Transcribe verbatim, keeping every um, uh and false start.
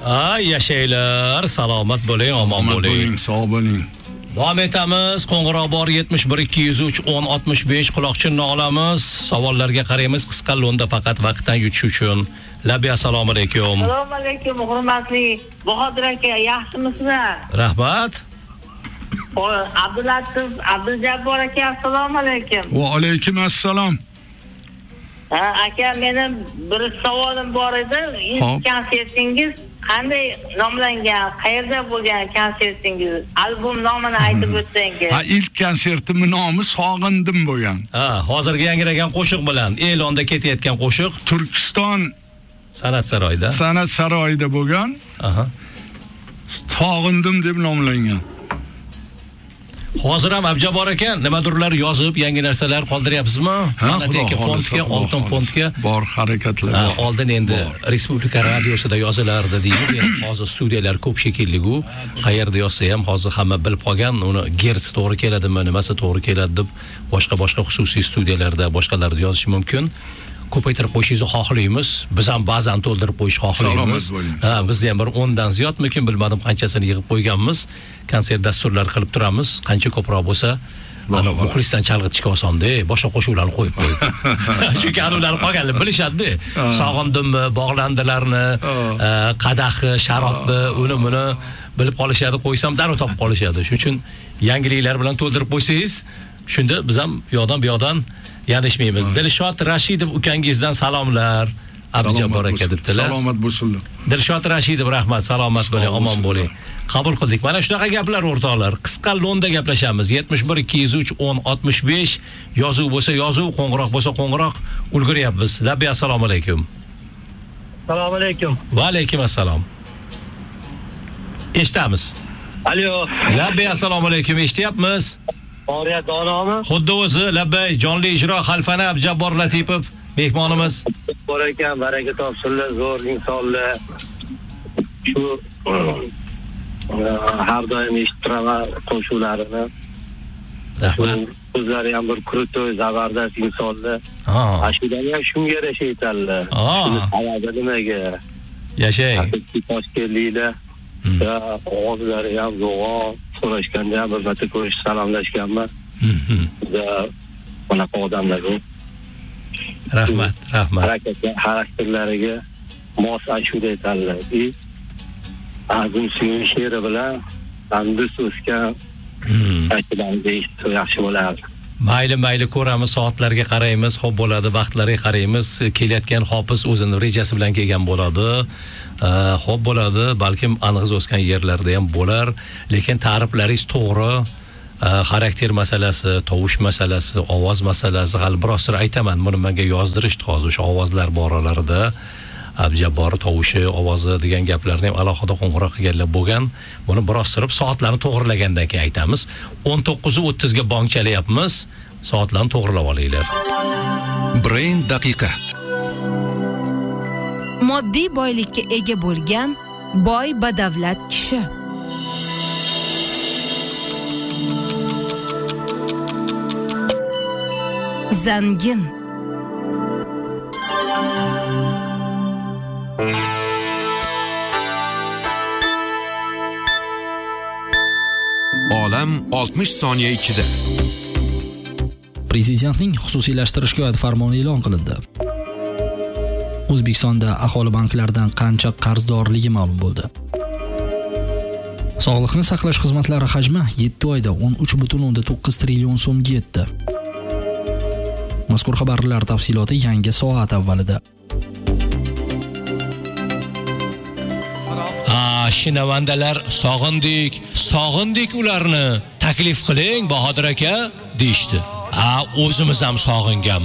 Ay, yashaylar, salomat bo'ling, omon bo'ling. Sog' bo'ling. Davom etamiz. Qo'ng'iroq bor yetmish bir ikki yuz uch o'n oltmish besh quloqchinni olamiz. Savollarga qaraymiz qisqa lo'nda faqat vaqtdan yutish uchun. Labi assalomu alaykum. Assalomu alaykum, hurmatli Bahodir aka, yaxshimisizlar? Rahmat. Abdulatif Abdujabbor aka, assalomu alaykum. Va alaykum assalom. Ha, aka, mening bir savolim bor edi. Ilk konsertingiz qanday nomlangan, qayerda bo'lgan konsertingiz? Albom nomini aytib o'tsangiz. Ha, ilk konsertimning nomi Sog'indim bo'lgan. Ha, hozirgi yangragan qo'shiq bilan e'londa ketayotgan qo'shiq Turkiston San'at saroyida. San'at saroyida bo'lgan. Aha. Sog'indim deb nomlangan. Hozir ham Abjabor aka nimadirlar yozib, yangi narsalar qoldiryapsizmi? Manateki fondga, oltin fondga bor harakatlar. Oldin endi Respublika radiosida yozilardi deymiz. Endi hozir studiyalar ko'p shekilli-ku. Qayerda yozsa ham hozir hamma bilib qolgan, uni gerts to'g'ri keladimi, nimasi to'g'ri keladi deb boshqa-boshqa xususiy studiyalarda boshqalarda yozish mumkin. Ko'paytirib qo'yishingizni xohlaymiz. Biz ham ba'zan to'ldirib qo'yish xohlaymiz. Ha, bizda ham bir o'n dan ziyodmikin, bilmadim qanchasini yig'ib qo'yganmiz. Konsert dasturlari qilib turamiz. Qancha ko'proq bo'lsa, ana muxlisdan chalg'itishga oson-da, boshqa qo'shiqlarni qo'yib qo'yib. Chunki ularni qolganlar bilishadi-da. Sog'indimmi, bog'landilarni, qadahi, sharobni, uni buni bilib qolishadi, qo'ysam darrov topib qolishadi. Shuning uchun yangiliklar bilan to'ldirib qo'ysangiz, shunda biz ham bu yoqdan bu yoqdan yanishmaymiz. Dilshod Rashidov ukangizdan salomlar. Abdujabbor aka debdilar. Salomat bo'lsinlar. Dilshod Rashidov, rahmat, salomat bo'ling, omon bo'ling. Qabul qildik. Mana shunaqa gaplar o'rtoqlar. Qisqa lo'nda gaplashamiz. yetmish bir ikki yuz uch o'n oltmish besh yozuv bo'lsa yozuv, qo'ng'iroq bo'lsa qo'ng'iroq ulguryapmiz. Labi assalomu alaykum. Assalomu alaykum. Va alaykum assalom. Eshitamiz. Alo. Labi assalomu alaykum, eshityapmiz. Oriyat donomi? Xuddi o'zi, labbay, jonli ijro Xalfana Abjabbor Latipov mehmonimiz. Bor ekan, baraka topsinlar, zo'r insonlar. Shu har doim eshitib turaman qo'shiqlarini. Rahmat. O'zlari ham bir krutoy, zabardast insonlar. Ha. Ashulani ham shunga yarasha aytadilar. Ha. Hayada nimaga? Yashay. Toshkentliklar. Ya, o'zlari ham zo'g'on so'rashganda ham bir marta ko'rish salomlashganman. Va bunaqa odamlar u. Rahmat, rahmat. Harakatga, xarakterlariga mos ashula aytadilar. Azim suyun she'ri bilan andus o'sgan ashulani eshitib yaxshi bo'lardi. Mayli, mayli, ko'ramiz, soatlarga qaraymiz, xo'p bo'ladi, vaqtlarga qaraymiz. Kelayotgan hofiz o'zini rejasi bilan kelgan bo'ladi. Xo'p bo'ladi, balkim aniq o'sgan yerlarda ham bo'lar, lekin ta'riflaringiz to'g'ri. Xarakter masalasi, tovush masalasi, ovoz masalasi, hali biroz sira aytaman, buni menga yozdirishdi hozir o'sha ovozlar boralarida. Abjabbor tovushi, ovozi degan gaplarni ham alohida qo'ng'iroq qilganlar bo'lgan. Buni biroz surib soatlarni to'g'rilagandan keyin aytamiz. o'n to'qqiz o'ttiz ga bong chalayapmiz. Soatlarni to'g'rilab olinglar. Brain daqiqa. Moddiy boylikka ega bo'lgan boy badavlat kishi. Zangin. Olam oltmish soniya ichida. Prezidentning xususiylashtirishga oid farmoni e'lon qilindi. O'zbekistonda aholi banklaridan qancha qarzdorligi ma'lum bo'ldi. Sog'liqni saqlash xizmatlari hajmi yetti oyda o'n uch butun o'ndan to'qqiz trillion so'mga yetdi. Mazkur xabarlar tafsiloti yangi soat avvalida. Ha, shinavandalar sog'indik, sog'indik ularni. Taklif qiling Bahodir aka, deyishdi. Ha, o'zimiz ham sog'inganmiz.